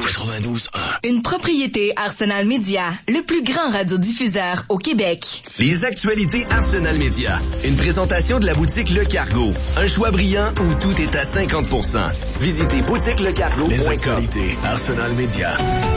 92.1. Une propriété Arsenal Média, le plus grand radiodiffuseur au Québec. Les actualités Arsenal Média. Une présentation de la boutique Le Cargo. Un choix brillant où tout est à 50%. Visitez boutiquelecargo.com. Les actualités Arsenal Média.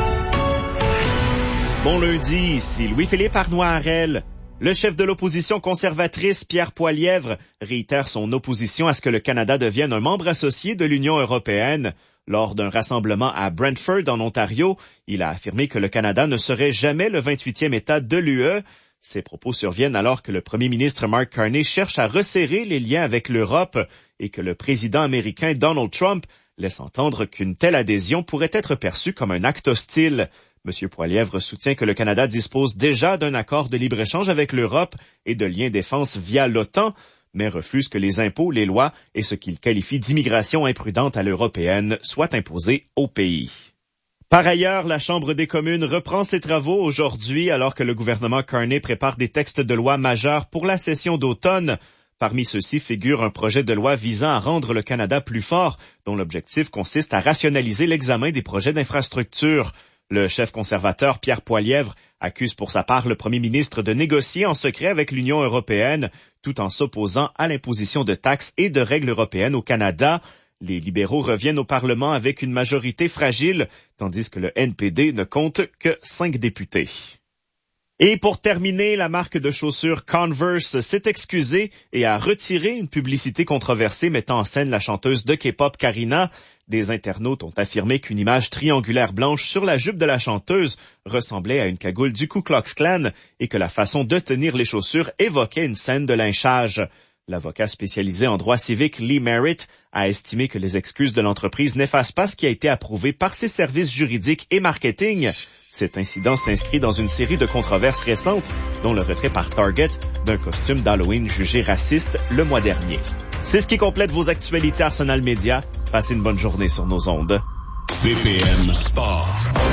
Bon lundi, ici Louis-Philippe Arnois-Harel. Le chef de l'opposition conservatrice, Pierre Poilievre, réitère son opposition à ce que le Canada devienne un membre associé de l'Union européenne. Lors d'un rassemblement à Brantford, en Ontario, il a affirmé que le Canada ne serait jamais le 28e État de l'UE. Ces propos surviennent alors que le premier ministre Mark Carney cherche à resserrer les liens avec l'Europe et que le président américain Donald Trump laisse entendre qu'une telle adhésion pourrait être perçue comme un acte hostile. M. Poilievre soutient que le Canada dispose déjà d'un accord de libre-échange avec l'Europe et de liens défense via l'OTAN, mais refuse que les impôts, les lois et ce qu'il qualifie d'immigration imprudente à l'européenne soient imposés au pays. Par ailleurs, la Chambre des communes reprend ses travaux aujourd'hui alors que le gouvernement Carney prépare des textes de loi majeurs pour la session d'automne. Parmi ceux-ci figure un projet de loi visant à rendre le Canada plus fort, dont l'objectif consiste à rationaliser l'examen des projets d'infrastructure. Le chef conservateur Pierre Poilievre accuse pour sa part le premier ministre de négocier en secret avec l'Union européenne, tout en s'opposant à l'imposition de taxes et de règles européennes au Canada. Les libéraux reviennent au Parlement avec une majorité fragile, tandis que le NPD ne compte que 5 députés. Et pour terminer, la marque de chaussures Converse s'est excusée et a retiré une publicité controversée mettant en scène la chanteuse de K-pop Karina. Des internautes ont affirmé qu'une image triangulaire blanche sur la jupe de la chanteuse ressemblait à une cagoule du Ku Klux Klan et que la façon de tenir les chaussures évoquait une scène de lynchage. L'avocat spécialisé en droit civique Lee Merritt a estimé que les excuses de l'entreprise n'effacent pas ce qui a été approuvé par ses services juridiques et marketing. Cet incident s'inscrit dans une série de controverses récentes, dont le retrait par Target d'un costume d'Halloween jugé raciste le mois dernier. C'est ce qui complète vos actualités Arsenal Média. Passez une bonne journée sur nos ondes. BPM Sport.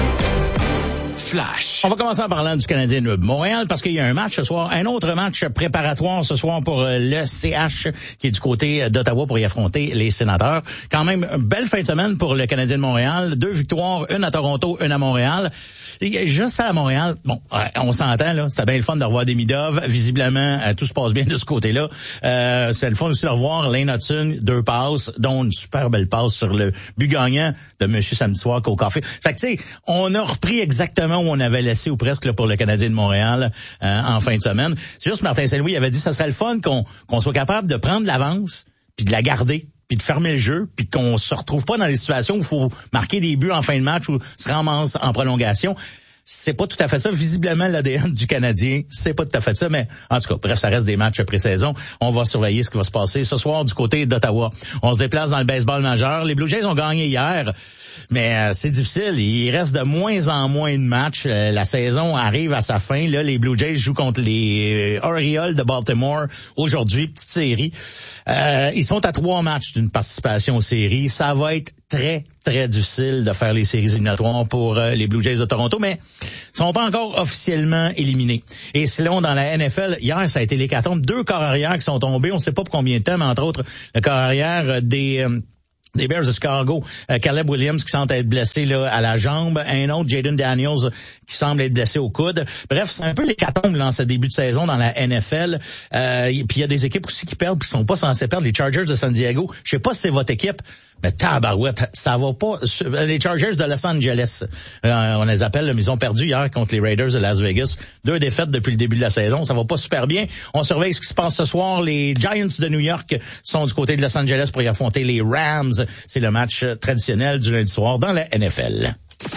Flash. On va commencer en parlant du Canadien de Montréal parce qu'il y a un match ce soir, un autre match préparatoire ce soir pour le CH qui est du côté d'Ottawa pour y affronter les Sénateurs. Quand même, une belle fin de semaine pour le Canadien de Montréal. 2 victoires, une à Toronto, une à Montréal. Juste à Montréal, bon, on s'entend là, c'était bien le fun de revoir des Midov. Visiblement, tout se passe bien de ce côté-là. C'est le fun aussi de revoir Lane Hudson, 2 passes, dont une super belle passe sur le but gagnant de Monsieur Samedi soir au café. Fait que tu sais, on a repris exactement où on avait laissé ou presque là, pour le Canadien de Montréal en fin de semaine. C'est juste Martin Saint-Louis avait dit que ça serait le fun qu'on soit capable de prendre l'avance puis de la garder, puis de fermer le jeu, puis qu'on se retrouve pas dans les situations où il faut marquer des buts en fin de match ou se ramasse en prolongation. C'est pas tout à fait ça. Visiblement, l'ADN du Canadien, c'est pas tout à fait ça. Mais en tout cas, bref, ça reste des matchs pré-saison. On va surveiller ce qui va se passer ce soir du côté d'Ottawa. On se déplace dans le baseball majeur. Les Blue Jays ont gagné hier. Mais c'est difficile. Il reste de moins en moins de matchs. La saison arrive à sa fin. Là, les Blue Jays jouent contre les Orioles de Baltimore aujourd'hui. Petite série. Ils sont à 3 matchs d'une participation aux séries. Ça va être très, très difficile de faire les séries éliminatoires pour les Blue Jays de Toronto, mais ils sont pas encore officiellement éliminés. Et sinon, dans la NFL, hier, ça a été l'hécatombe. 2 corps arrière qui sont tombés. On ne sait pas pour combien de temps, mais entre autres, le corps arrière des Bears de Chicago, Caleb Williams qui semble être blessé là à la jambe, un autre Jaden Daniels qui semble être blessé au coude. Bref, c'est un peu l'hécatombe là en ce début de saison dans la NFL. Puis il y a des équipes aussi qui perdent qui sont pas censées perdre. Les Chargers de San Diego, je sais pas si c'est votre équipe, mais tabarouette, ça va pas. Les Chargers de Los Angeles, on les appelle, mais ils ont perdu hier contre les Raiders de Las Vegas. 2 défaites depuis le début de la saison, ça va pas super bien. On surveille ce qui se passe ce soir. Les Giants de New York sont du côté de Los Angeles pour y affronter les Rams. C'est le match traditionnel du lundi soir dans la NFL.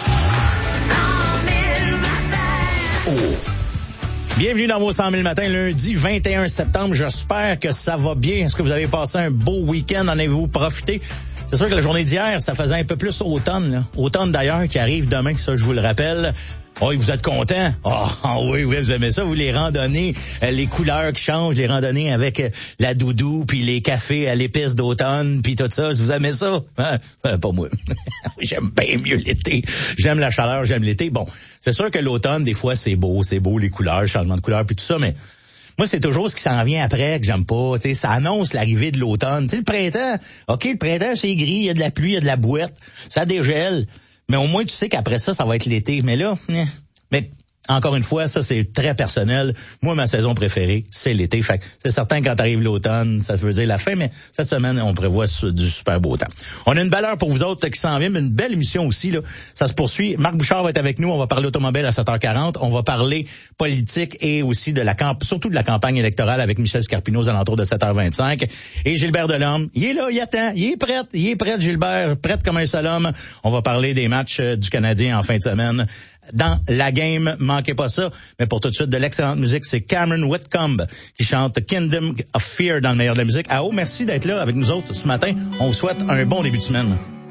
Bienvenue dans vos 100 000 matins, lundi 21 septembre. J'espère que ça va bien. Est-ce que vous avez passé un beau week-end? En avez-vous profité? C'est sûr que la journée d'hier, ça faisait un peu plus automne, là. Automne d'ailleurs, qui arrive demain, ça je vous le rappelle. Oh, vous êtes contents? Oh, oui, vous aimez ça, vous les randonnées, les couleurs qui changent, les randonnées avec la doudou, puis les cafés à l'épice d'automne, puis tout ça, vous aimez ça? Hein? Pas moi. J'aime bien mieux l'été. J'aime la chaleur, j'aime l'été. Bon, c'est sûr que l'automne, des fois, c'est beau, les couleurs, changement de couleur, puis tout ça, mais moi, c'est toujours ce qui s'en vient après que j'aime pas. Tu sais, ça annonce l'arrivée de l'automne. Tu sais, le printemps, OK, le printemps, c'est gris, il y a de la pluie, il y a de la boîte, ça dégèle. Mais au moins, tu sais qu'après ça va être l'été. Mais là, mais encore une fois, ça, c'est très personnel. Moi, ma saison préférée, c'est l'été. Fait que c'est certain quand arrive l'automne, ça veut dire la fin, mais cette semaine, on prévoit du super beau temps. On a une belle heure pour vous autres qui s'en vient, mais une belle émission aussi, là. Ça se poursuit. Marc Bouchard va être avec nous. On va parler automobile à 7h40. On va parler politique et aussi surtout de la campagne électorale avec Michel Scarpino aux alentours de 7h25. Et Gilbert Delorme, il est là, il attend, il est prêt, Gilbert, prêt comme un seul homme. On va parler des matchs du Canadien en fin de semaine. Dans la game, manquez pas ça. Mais pour tout de suite, de l'excellente musique, c'est Cameron Whitcomb qui chante Kingdom of Fear dans le meilleur de la musique. Merci d'être là avec nous autres ce matin. On vous souhaite un bon début de semaine.